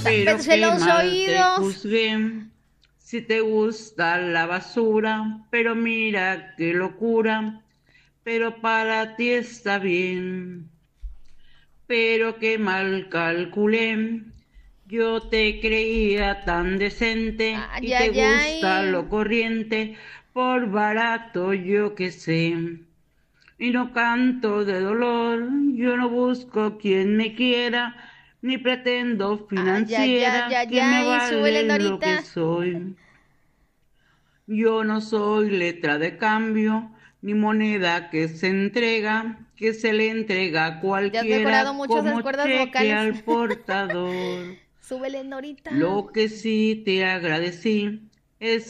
Pero Tápese qué los mal te oídos. juzgué, si te gusta la basura, pero mira qué locura, pero para ti está bien. Pero qué mal calculé, yo te creía tan decente Ay, y te ay, gusta lo ay. corriente, por barato yo que sé. Y no canto de dolor, yo no busco quien me quiera, ni pretendo Ay, ay, ay, financiera ay, que me ay. Súbele, vale lo que Norita. soy. Yo no soy letra de cambio, ni moneda que se entrega, que se le entrega a Ya has mejorado cualquiera mucho esas como cuerdas cheque vocales. al portador. Súbele, Norita. Lo que sí te agradecí es